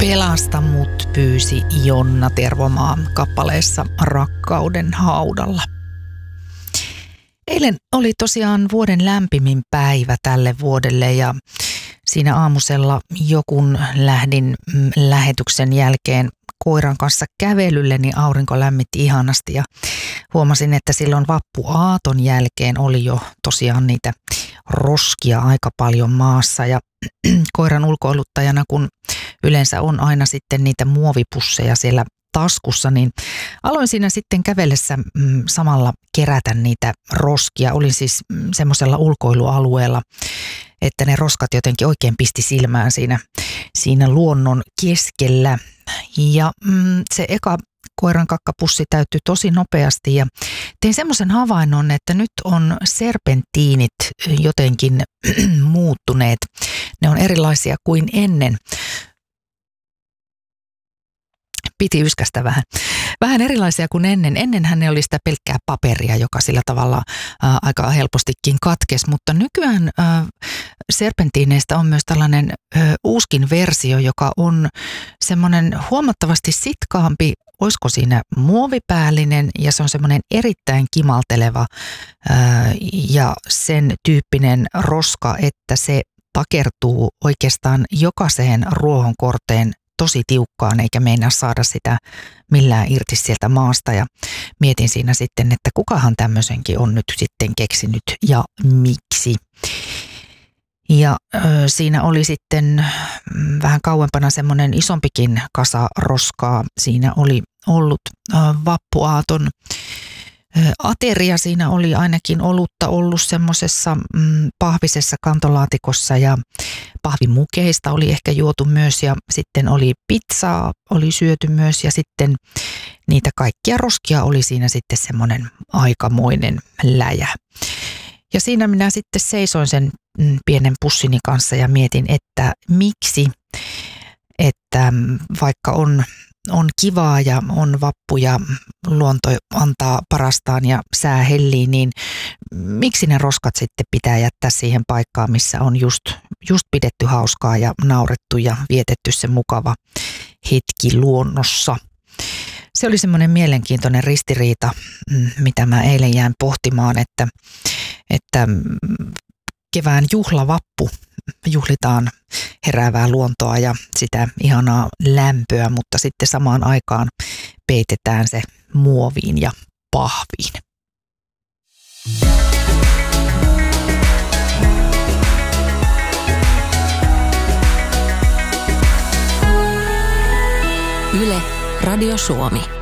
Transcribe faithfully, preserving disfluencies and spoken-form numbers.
Pelasta mut, pyysi Jonna Tervomaa kappaleessa Rakkauden haudalla. Eilen oli tosiaan vuoden lämpimin päivä tälle vuodelle ja siinä aamusella jokun lähdin lähetyksen jälkeen koiran kanssa kävelylle, niin aurinko lämmitti ihanasti ja huomasin, että silloin vappuaaton jälkeen oli jo tosiaan niitä roskia aika paljon maassa ja koiran ulkoiluttajana, kun yleensä on aina sitten niitä muovipusseja siellä taskussa, niin aloin siinä sitten kävellessä mm, samalla kerätä niitä roskia. Olin siis mm, semmoisella ulkoilualueella, että ne roskat jotenkin oikein pisti silmään siinä, siinä luonnon keskellä. Ja mm, se eka koiran kakkapussi täyttyi tosi nopeasti ja tein semmoisen havainnon, että nyt on serpentiinit jotenkin muuttuneet. Ne on erilaisia kuin ennen. Piti yskästä vähän. Vähän erilaisia kuin ennen. Ennenhän ne oli sitä pelkkää paperia, joka sillä tavalla ää, aika helpostikin katkesi, mutta nykyään ää, serpentiineistä on myös tällainen ää, uuskin versio, joka on semmoinen huomattavasti sitkaampi, olisiko siinä muovipäällinen ja se on semmoinen erittäin kimalteleva ää, ja sen tyyppinen roska, että se takertuu oikeastaan jokaiseen ruohonkorteen tosi tiukkaan eikä meinaa saada sitä millään irti sieltä maasta ja mietin siinä sitten, että kukahan tämmöisenkin on nyt sitten keksinyt ja miksi. Ja ö, siinä oli sitten vähän kauempana semmoinen isompikin kasa roskaa. Siinä oli ollut ö, vappuaaton ateria, siinä oli ainakin olutta ollut semmoisessa mm, pahvisessa kantolaatikossa ja pahvimukeista oli ehkä juotu myös ja sitten oli pizzaa, oli syöty myös ja sitten niitä kaikkia roskia oli siinä sitten semmoinen aikamoinen läjä. Ja siinä minä sitten seisoin sen mm, pienen pussini kanssa ja mietin, että miksi, että vaikka on On kivaa ja on vappu ja luonto antaa parastaan ja sää hellii, niin miksi ne roskat sitten pitää jättää siihen paikkaan, missä on just, just pidetty hauskaa ja naurettu ja vietetty se mukava hetki luonnossa. Se oli semmoinen mielenkiintoinen ristiriita, mitä mä eilen jäin pohtimaan, että, että kevään juhlavappu juhlitaan heräävää luontoa ja sitä ihanaa lämpöä, mutta sitten samaan aikaan peitetään se muoviin ja pahviin. Yle, Radio Suomi.